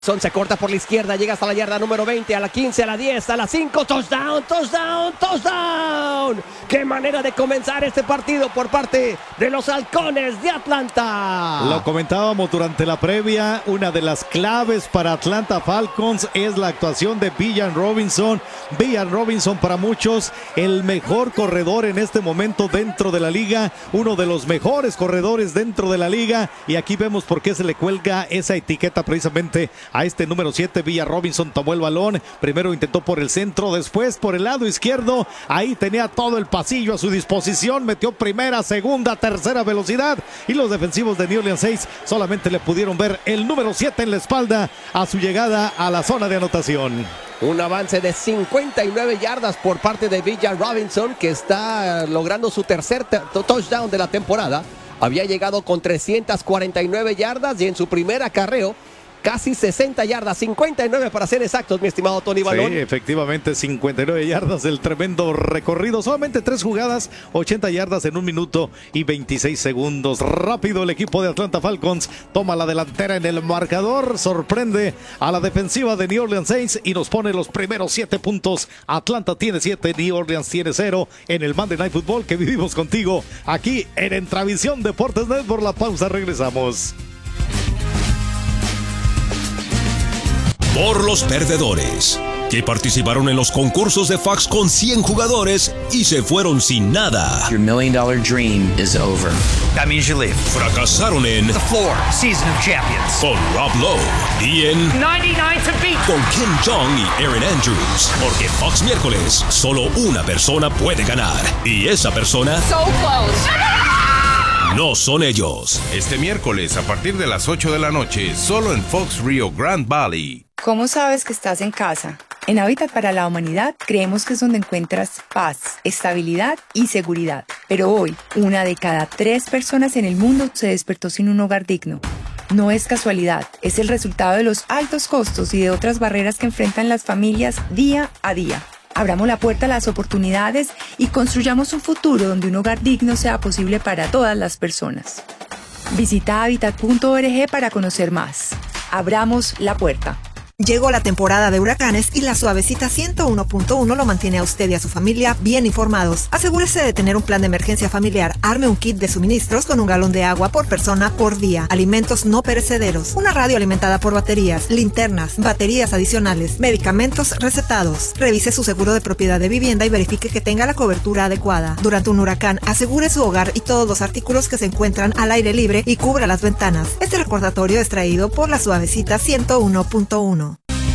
Se corta por la izquierda, llega hasta la yarda número 20, a la 15, a la 10, a la 5, touchdown, touchdown, touchdown. ¡Qué manera de comenzar este partido por parte de los Halcones de Atlanta! Lo comentábamos durante la previa, una de las claves para Atlanta Falcons es la actuación de Villan Robinson. Villan Robinson para muchos el mejor corredor en este momento dentro de la liga, uno de los mejores corredores dentro de la liga, y aquí vemos por qué se le cuelga esa etiqueta precisamente a este número 7. Villan Robinson tomó el balón, primero intentó por el centro, después por el lado izquierdo, ahí tenía todo el pasillo a su disposición, metió primera, segunda, tercera velocidad, y los defensivos de New Orleans Saints solamente le pudieron ver el número 7 en la espalda a su llegada a la zona de anotación. Un avance de 59 yardas por parte de Villan Robinson, que está logrando su tercer touchdown de la temporada. Había llegado con 349 yardas y en su primer acarreo casi 60 yardas, 59 para ser exactos, mi estimado Tony Balón. Sí, efectivamente, 59 yardas, el tremendo recorrido, solamente 3 jugadas, 80 yardas en 1 minuto y 26 segundos. Rápido el equipo de Atlanta Falcons, toma la delantera en el marcador, sorprende a la defensiva de New Orleans Saints y nos pone los primeros 7 puntos. Atlanta tiene 7, New Orleans tiene 0 en el Monday Night Football que vivimos contigo aquí en Entravisión Deportes Net. Por la pausa regresamos. Por los perdedores, que participaron en los concursos de fax con 100 jugadores y se fueron sin nada. Your $1 million dream is over. That means you leave. Fracasaron en The Floor, Season of Champions. con Rob Lowe y en 99 to beat. con Kim Jong y Aaron Andrews. Porque Fox miércoles, solo una persona puede ganar. Y esa persona So close. no son ellos. Este miércoles a partir de las 8 de la noche, solo en Fox Rio Grande Valley. ¿Cómo sabes que estás en casa? En Hábitat para la Humanidad creemos que es donde encuentras paz, estabilidad y seguridad. Pero hoy, 1 de cada 3 personas en el mundo se despertó sin un hogar digno. No es casualidad, es el resultado de los altos costos y de otras barreras que enfrentan las familias día a día. Abramos la puerta a las oportunidades y construyamos un futuro donde un hogar digno sea posible para todas las personas. Visita habitat.org para conocer más. Abramos la puerta. Llegó la temporada de huracanes y la Suavecita 101.1 lo mantiene a usted y a su familia bien informados. Asegúrese de tener un plan de emergencia familiar. Arme un kit de suministros con 1 galón de agua por persona por día. Alimentos no perecederos. Una radio alimentada por baterías, linternas, baterías adicionales, medicamentos recetados. Revise su seguro de propiedad de vivienda y verifique que tenga la cobertura adecuada. Durante un huracán, asegure su hogar y todos los artículos que se encuentran al aire libre y cubra las ventanas. Este recordatorio es traído por la Suavecita 101.1.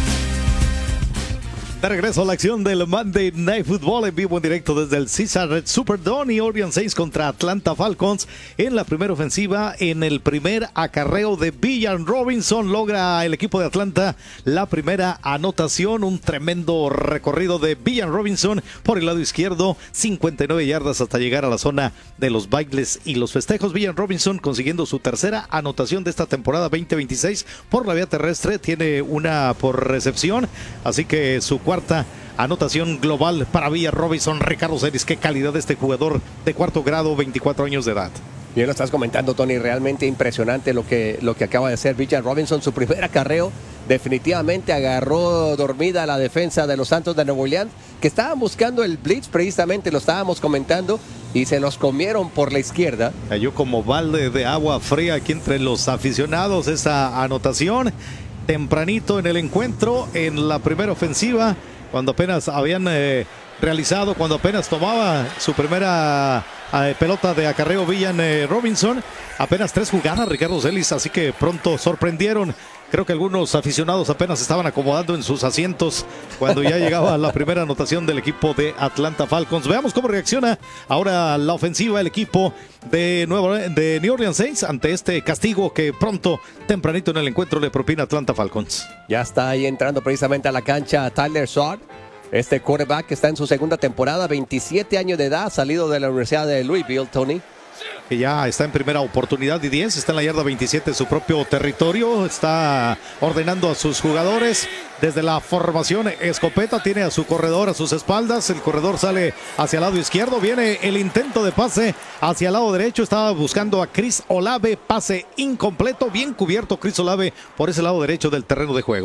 De regreso a la acción del Monday Night Football en vivo en directo desde el Caesars Superdome. New Orleans Saints contra Atlanta Falcons en la primera ofensiva. En el primer acarreo de Villan Robinson logra el equipo de Atlanta la primera anotación. Un tremendo recorrido de Villan Robinson por el lado izquierdo, 59 yardas hasta llegar a la zona de los bailes y los festejos. Villan Robinson consiguiendo su tercera anotación de esta temporada 2026 por la vía terrestre, tiene una por recepción, así que su cuarta anotación global para Villan Robinson. Ricardo Celis, qué calidad de este jugador de cuarto grado, 24 años de edad. Bien lo estás comentando, Tony, realmente impresionante lo que acaba de hacer Villan Robinson. Su primer acarreo definitivamente agarró dormida a la defensa de los Santos de Nueva Orleans, que estaban buscando el blitz, precisamente lo estábamos comentando, y se los comieron por la izquierda. Cayó como balde de agua fría aquí entre los aficionados esa anotación. Tempranito en el encuentro, en la primera ofensiva, cuando apenas habían realizado, cuando apenas tomaba su primera pelota de acarreo Villan Robinson, apenas 3 jugadas, Ricardo Celis, así que pronto sorprendieron. Creo que algunos aficionados apenas estaban acomodando en sus asientos cuando ya llegaba la primera anotación del equipo de Atlanta Falcons. Veamos cómo reacciona ahora la ofensiva, el equipo de New Orleans Saints ante este castigo que pronto, tempranito en el encuentro, le propina Atlanta Falcons. Ya está ahí entrando precisamente a la cancha Tyler Shaw, este quarterback que está en su segunda temporada, 27 años de edad, salido de la Universidad de Louisville, Tony. que ya está en primera oportunidad y 10, está en la yarda 27 de su propio territorio, está ordenando a sus jugadores desde la formación escopeta, tiene a su corredor a sus espaldas, el corredor sale hacia el lado izquierdo, viene el intento de pase hacia el lado derecho, estaba buscando a Chris Olave, pase incompleto, bien cubierto Chris Olave por ese lado derecho del terreno de juego.